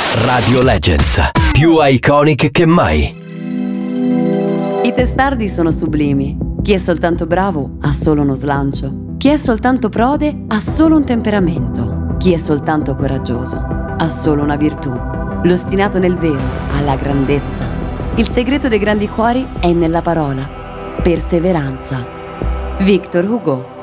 Radio Legends, più iconic che mai. I testardi sono sublimi. Chi è soltanto bravo ha solo uno slancio. Chi è soltanto prode ha solo un temperamento. Chi è soltanto coraggioso ha solo una virtù. L'ostinato nel vero ha la grandezza. Il segreto dei grandi cuori è nella parola. Perseveranza. Victor Hugo.